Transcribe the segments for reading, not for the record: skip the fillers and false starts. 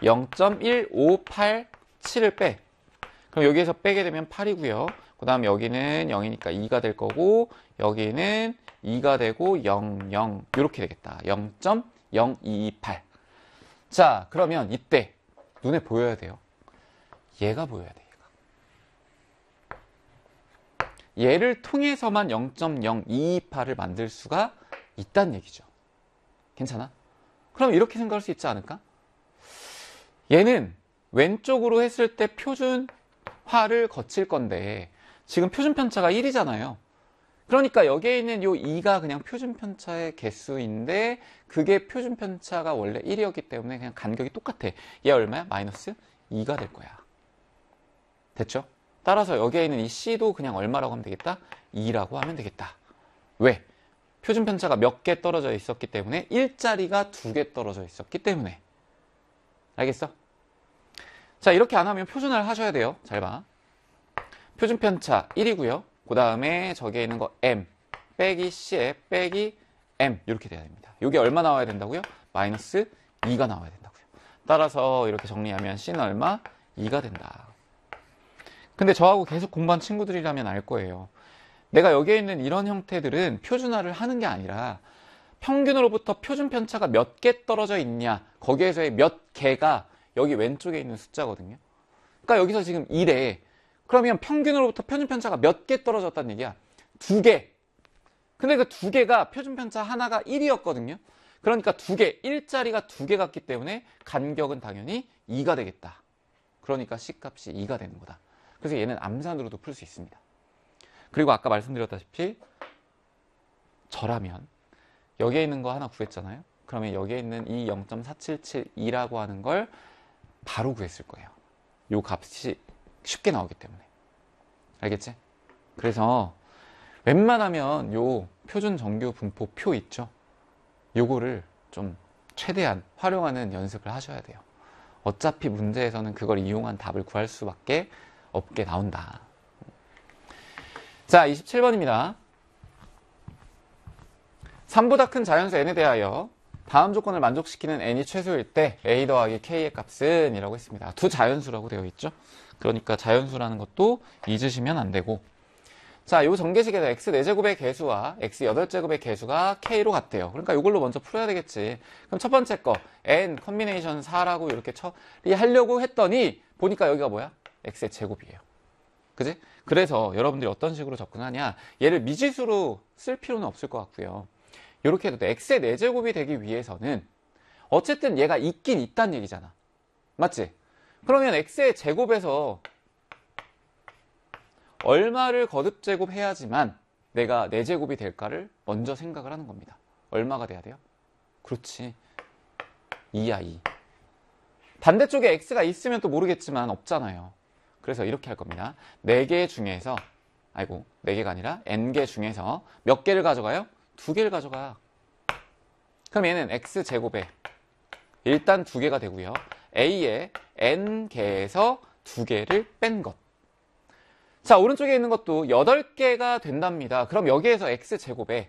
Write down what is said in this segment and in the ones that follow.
0.1587을 빼. 그럼 여기에서 빼게 되면 8이고요. 그 다음 여기는 0이니까 2가 될 거고, 여기는 2가 되고 0, 0 이렇게 되겠다. 0.0228. 자, 그러면 이때 눈에 보여야 돼요. 얘가 보여야 돼. 얘를 통해서만 0.0228을 만들 수가 있다는 얘기죠. 괜찮아? 그럼 이렇게 생각할 수 있지 않을까? 얘는 왼쪽으로 했을 때 표준화를 거칠 건데 지금 표준편차가 1이잖아요. 그러니까 여기에 있는 요 2가 그냥 표준편차의 개수인데 그게 표준편차가 원래 1이었기 때문에 그냥 간격이 똑같아. 얘 얼마야? 마이너스 2가 될 거야. 됐죠? 따라서 여기에 있는 이 C도 그냥 얼마라고 하면 되겠다? 2라고 하면 되겠다. 왜? 표준편차가 몇 개 떨어져 있었기 때문에 1자리가 2개 떨어져 있었기 때문에. 알겠어? 자, 이렇게 안 하면 표준화를 하셔야 돼요. 잘 봐. 표준편차 1이고요. 그 다음에 저기에 있는 거 M 빼기 C에 빼기 M 이렇게 돼야 됩니다. 이게 얼마 나와야 된다고요? 마이너스 2가 나와야 된다고요. 따라서 이렇게 정리하면 C는 얼마? 2가 된다. 근데 저하고 계속 공부한 친구들이라면 알 거예요. 내가 여기에 있는 이런 형태들은 표준화를 하는 게 아니라 평균으로부터 표준편차가 몇 개 떨어져 있냐, 거기에서의 몇 개가 여기 왼쪽에 있는 숫자거든요. 그러니까 여기서 지금 2래. 그러면 평균으로부터 표준편차가 몇 개 떨어졌다는 얘기야? 2개. 근데 그 2개가 표준편차 하나가 1이었거든요. 그러니까 2개, 1자리가 2개 같기 때문에 간격은 당연히 2가 되겠다. 그러니까 C값이 2가 되는 거다. 그래서 얘는 암산으로도 풀 수 있습니다. 그리고 아까 말씀드렸다시피 저라면 여기에 있는 거 하나 구했잖아요. 그러면 여기에 있는 이 0.4772라고 하는 걸 바로 구했을 거예요. 요 값이 쉽게 나오기 때문에. 알겠지? 그래서 웬만하면 요 표준 정규 분포 표 있죠? 요거를 좀 최대한 활용하는 연습을 하셔야 돼요. 어차피 문제에서는 그걸 이용한 답을 구할 수밖에 없게 나온다. 자, 27번입니다. 3보다 큰 자연수 n에 대하여 다음 조건을 만족시키는 n이 최소일 때 a 더하기 k의 값은 이라고 했습니다. 두 자연수라고 되어 있죠. 그러니까 자연수라는 것도 잊으시면 안 되고, 자, 이 전개식에서 x 4제곱의 개수와 x 8제곱의 개수가 k로 같대요. 그러니까 이걸로 먼저 풀어야 되겠지. 그럼 첫 번째 거 n 컨비네이션 4라고 이렇게 처리하려고 했더니 보니까 여기가 뭐야? x의 제곱이에요. 그지? 그래서 여러분들이 어떤 식으로 접근하냐, 얘를 미지수로 쓸 필요는 없을 것 같고요. 이렇게 해도 돼. x의 4제곱이 되기 위해서는 어쨌든 얘가 있긴 있다는 얘기잖아. 맞지? 그러면 x의 제곱에서 얼마를 거듭 제곱해야지만 내가 4제곱이 될까를 먼저 생각을 하는 겁니다. 얼마가 돼야 돼요? 그렇지, 2야 2. 반대쪽에 x가 있으면 또 모르겠지만 없잖아요. 그래서 이렇게 할 겁니다. 4개 중에서, 4개가 아니라 n개 중에서 몇 개를 가져가요? 2개를 가져가. 그럼 얘는 x제곱에 일단 2개가 되고요. a에 n개에서 2개를 뺀 것. 자, 오른쪽에 있는 것도 8개가 된답니다. 그럼 여기에서 x제곱에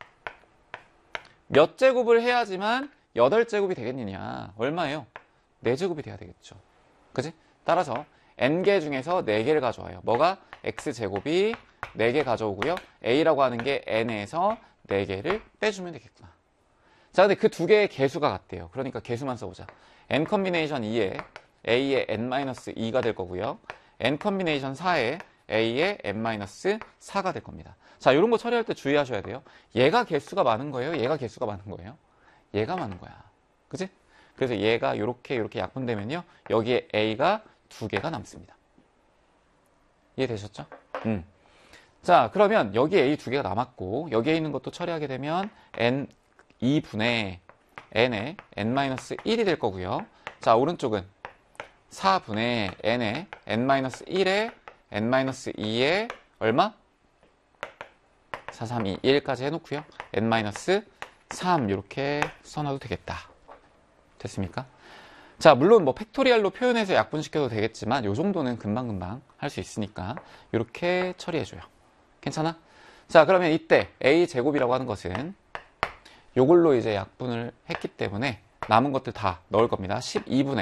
몇 제곱을 해야지만 8제곱이 되겠느냐? 얼마예요? 4제곱이 돼야 되겠죠. 그지? 따라서 n개 중에서 4개를 가져와요. 뭐가? x제곱이 4개 가져오고요. a라고 하는 게 n에서 4개를 빼주면 되겠구나. 자, 근데 그 2개의 개수가 같대요. 그러니까 개수만 써보자. n 컨비네이션 2에 a의 n-2가 될 거고요. n 컨비네이션 4에 a의 n-4가 될 겁니다. 자, 이런 거 처리할 때 주의하셔야 돼요. 얘가 개수가 많은 거예요? 얘가 개수가 많은 거예요? 얘가 많은 거야. 그지? 그래서 얘가 이렇게 약분되면요, 여기에 a가 2개가 남습니다. 이해되셨죠? 자, 그러면 여기에 a 2개가 남았고 여기에 있는 것도 처리하게 되면 n 2분의 n의 n-1이 될 거고요. 자, 오른쪽은 4분의 n의 n-1에 n-2에 얼마? 4, 3, 2, 1까지 해놓고요. n-3 이렇게 써놔도 되겠다. 됐습니까? 자, 물론 뭐 팩토리얼로 표현해서 약분시켜도 되겠지만 요 정도는 금방금방 할 수 있으니까 이렇게 처리해줘요. 괜찮아? 자, 그러면 이때 a제곱이라고 하는 것은 요걸로 이제 약분을 했기 때문에 남은 것들 다 넣을 겁니다. 12분의